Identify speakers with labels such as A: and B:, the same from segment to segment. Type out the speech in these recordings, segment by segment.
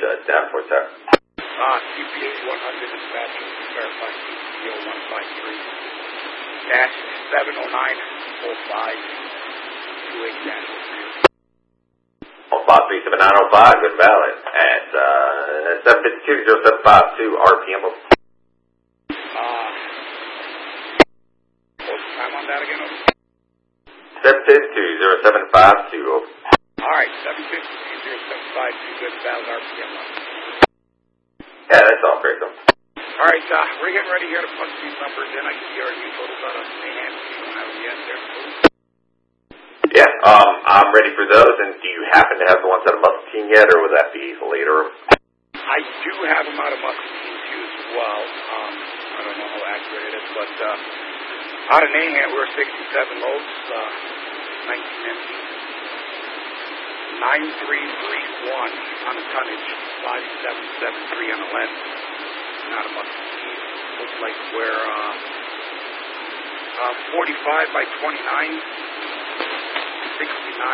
A: Davenport, sir.
B: CPA 100 dispatcher, verify CPO 153. Dash 709-4528 dash
A: 537-905, good valid. At 752-0752 RPM.
B: What's the time on that again?
A: 752-0752.
B: Alright, 752-0752, good valid RPM.
A: Yeah, that's all great, though.
B: Alright, we're getting ready here to punch these numbers in. I can see our new totals out of the hand. You don't have them yet there.
A: Yeah, I'm ready for those, and do you happen to have the ones out of Muscatine yet, or would that be later?
B: I do have them out of Muscatine, too, as well. I don't know how accurate it is, but out of Nahan, we're 67 loads, 19 empty. 9331 on the tonnage, 5773 on the length. Out of Muscatine, looks like we're 45 by 29. 6911,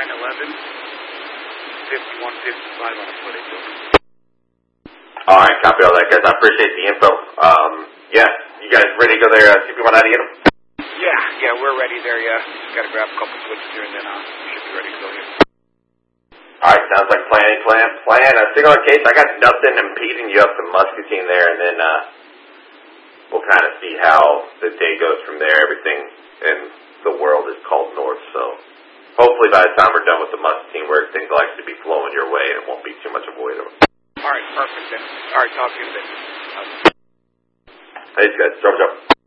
B: 5155 on the footage.
A: All right, copy all that, guys. I appreciate the info. Yeah, you guys ready to go there? See if you want out to get them?
B: Yeah, we're ready there, yeah. Just got to grab a couple switches here, and then we should be ready to go here.
A: All right, sounds like plan. Single case, I got nothing impeding you up to Muscatine there, and then we'll kind of see how the day goes from there. Everything in the world is called north, so hopefully by the time we're done with the Muscatine work, things will actually be flowing your way, and it won't be too much of a wait.
B: All right, perfect then. All right, talk to you in a bit.
A: Thanks, guys. Drop.